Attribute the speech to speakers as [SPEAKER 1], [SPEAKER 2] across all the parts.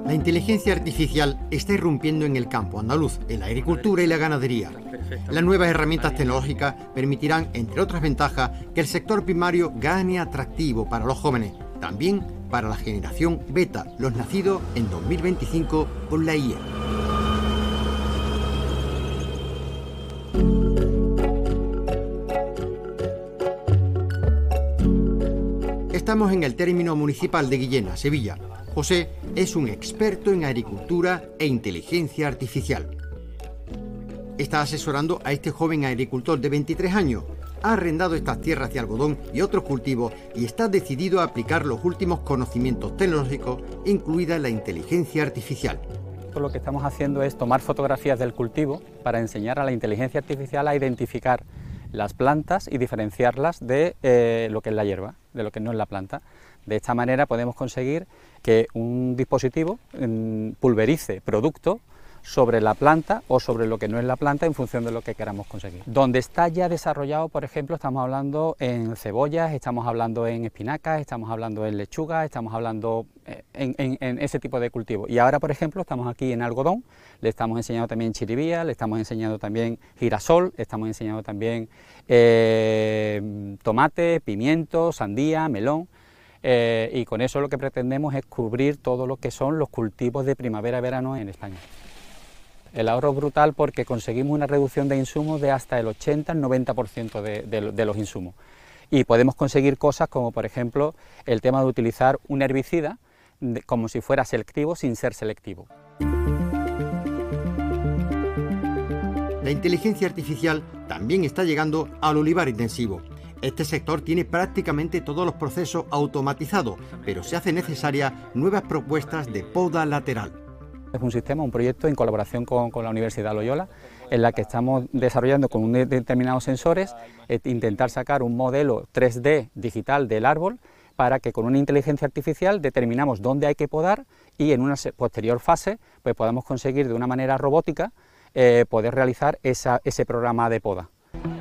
[SPEAKER 1] La inteligencia artificial está irrumpiendo en el campo andaluz, en la agricultura y la ganadería. Las nuevas herramientas tecnológicas permitirán, entre otras ventajas, que el sector primario gane atractivo para los jóvenes, también para la generación beta, los nacidos en 2025 con la IA. Estamos en el término municipal de Guillena, Sevilla. José es un experto en agricultura e inteligencia artificial. Está asesorando a este joven agricultor de 23 años. Ha arrendado estas tierras de algodón y otros cultivos y está decidido a aplicar los últimos conocimientos tecnológicos, incluida la inteligencia artificial.
[SPEAKER 2] Lo que estamos haciendo es tomar fotografías del cultivo para enseñar a la inteligencia artificial a identificar las plantas y diferenciarlas de lo que es la hierba, de lo que no es la planta. De esta manera podemos conseguir que un dispositivo pulverice producto sobre la planta o sobre lo que no es la planta en función de lo que queramos conseguir. Donde está ya desarrollado, por ejemplo, estamos hablando en cebollas, estamos hablando en espinacas, estamos hablando en lechuga, estamos hablando en ese tipo de cultivo. Y ahora, por ejemplo, estamos aquí en algodón, le estamos enseñando también chiribía, le estamos enseñando también girasol, estamos enseñando también tomate, pimiento, sandía, melón. Y con eso lo que pretendemos es cubrir todo lo que son los cultivos de primavera-verano en España. El ahorro es brutal porque conseguimos una reducción de insumos de hasta el 80-90% de los insumos. Y podemos conseguir cosas como, por ejemplo, el tema de utilizar un herbicida como si fuera selectivo sin ser selectivo.
[SPEAKER 1] La inteligencia artificial también está llegando al olivar intensivo. Este sector tiene prácticamente todos los procesos automatizados, pero se hace necesaria nuevas propuestas de poda lateral.
[SPEAKER 2] Es un sistema, un proyecto en colaboración con la Universidad Loyola, en la que estamos desarrollando con determinados sensores, intentar sacar un modelo 3D digital del árbol para que con una inteligencia artificial determinamos dónde hay que podar y en una posterior fase pues podamos conseguir de una manera robótica poder realizar ese programa de poda.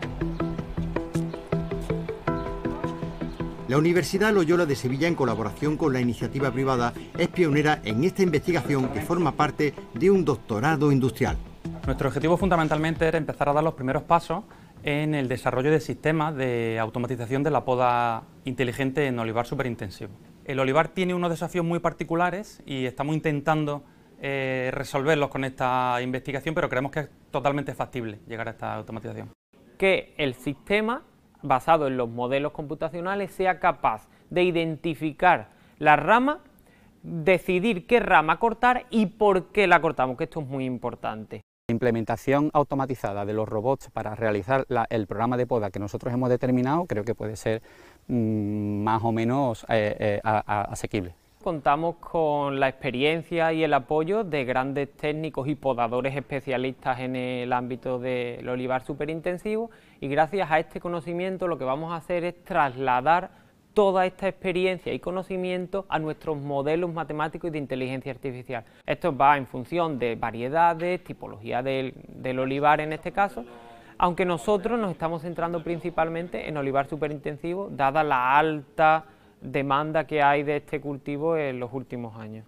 [SPEAKER 1] La Universidad Loyola de Sevilla, en colaboración con la iniciativa privada, es pionera en esta investigación que forma parte de un doctorado industrial.
[SPEAKER 3] Nuestro objetivo fundamentalmente era empezar a dar los primeros pasos en el desarrollo de sistemas de automatización de la poda inteligente en olivar superintensivo. El olivar tiene unos desafíos muy particulares y estamos intentando resolverlos con esta investigación, pero creemos que es totalmente factible llegar a esta automatización.
[SPEAKER 4] Que el sistema, basado en los modelos computacionales, sea capaz de identificar la rama, decidir qué rama cortar y por qué la cortamos, que esto es muy importante.
[SPEAKER 2] La implementación automatizada de los robots para realizar el programa de poda que nosotros hemos determinado creo que puede ser más o menos asequible.
[SPEAKER 4] Contamos con la experiencia y el apoyo de grandes técnicos y podadores especialistas en el ámbito del olivar superintensivo y gracias a este conocimiento lo que vamos a hacer es trasladar toda esta experiencia y conocimiento a nuestros modelos matemáticos y de inteligencia artificial. Esto va en función de variedades, tipología del olivar en este caso, aunque nosotros nos estamos centrando principalmente en olivar superintensivo, dada la alta demanda que hay de este cultivo en los últimos años.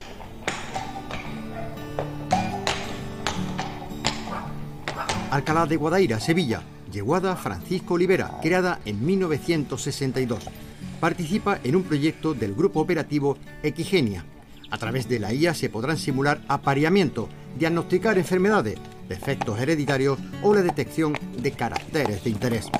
[SPEAKER 1] Alcalá de Guadaira, Sevilla. Yeguada Francisco Olivera, creada en 1962. Participa en un proyecto del grupo operativo Equigenia. A través de la IA se podrán simular apareamiento, diagnosticar enfermedades, defectos hereditarios o la detección de caracteres de interés.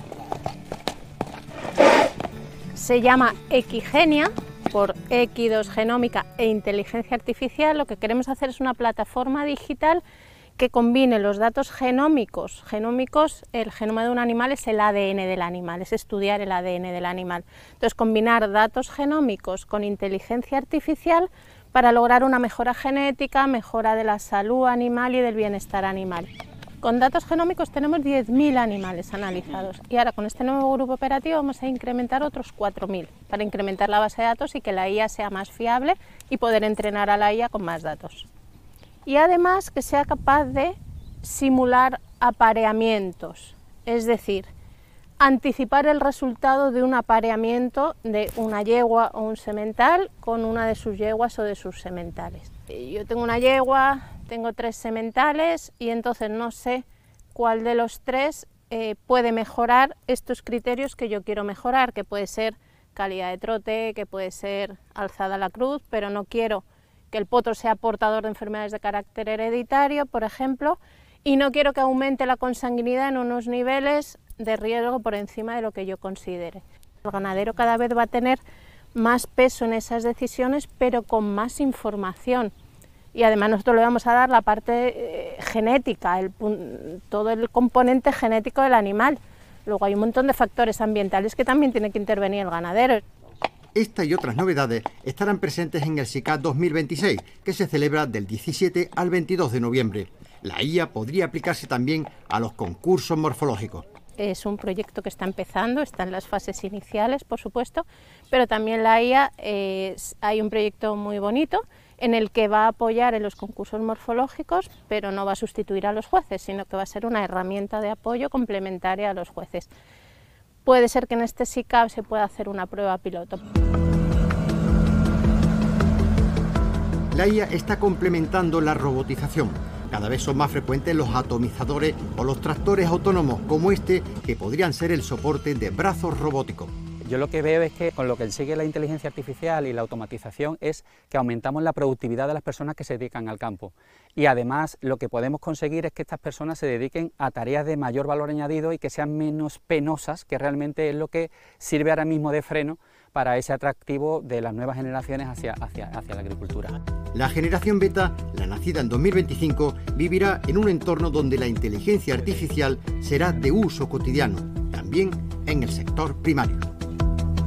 [SPEAKER 5] Se llama Equigenia, por Equidos, genómica e inteligencia artificial. Lo que queremos hacer es una plataforma digital que combine los datos genómicos. El genoma de un animal es el ADN del animal, es estudiar el ADN del animal. Entonces, combinar datos genómicos con inteligencia artificial para lograr una mejora genética, mejora de la salud animal y del bienestar animal. Con datos genómicos tenemos 10.000 animales analizados y ahora con este nuevo grupo operativo vamos a incrementar otros 4.000 para incrementar la base de datos y que la IA sea más fiable y poder entrenar a la IA con más datos. Y además que sea capaz de simular apareamientos, es decir, anticipar el resultado de un apareamiento de una yegua o un semental con una de sus yeguas o de sus sementales. Yo tengo una yegua, tengo 3 sementales y entonces no sé cuál de los 3 puede mejorar estos criterios que yo quiero mejorar, que puede ser calidad de trote, que puede ser alzada a la cruz, pero no quiero que el potro sea portador de enfermedades de carácter hereditario, por ejemplo, y no quiero que aumente la consanguinidad en unos niveles de riesgo por encima de lo que yo considere. El ganadero cada vez va a tener más peso en esas decisiones, pero con más información. Y además nosotros le vamos a dar la parte genética, todo el componente genético del animal. Luego hay un montón de factores ambientales que también tiene que intervenir el ganadero.
[SPEAKER 1] Esta y otras novedades estarán presentes en el SICAD 2026, que se celebra del 17 al 22 de noviembre. La IA podría aplicarse también a los concursos morfológicos.
[SPEAKER 5] Es un proyecto que está empezando, está en las fases iniciales, por supuesto, pero también la IA hay un proyecto muy bonito en el que va a apoyar en los concursos morfológicos, pero no va a sustituir a los jueces, sino que va a ser una herramienta de apoyo complementaria a los jueces. Puede ser que en este SICAD se pueda hacer una prueba piloto.
[SPEAKER 1] La IA está complementando la robotización. Cada vez son más frecuentes los atomizadores o los tractores autónomos como este, que podrían ser el soporte de brazos robóticos.
[SPEAKER 2] Yo lo que veo es que con lo que sigue la inteligencia artificial y la automatización es que aumentamos la productividad de las personas que se dedican al campo. Y además lo que podemos conseguir es que estas personas se dediquen a tareas de mayor valor añadido y que sean menos penosas, que realmente es lo que sirve ahora mismo de freno para ese atractivo de las nuevas generaciones hacia la agricultura.
[SPEAKER 1] La generación beta, la nacida en 2025, vivirá en un entorno donde la inteligencia artificial será de uso cotidiano, también en el sector primario.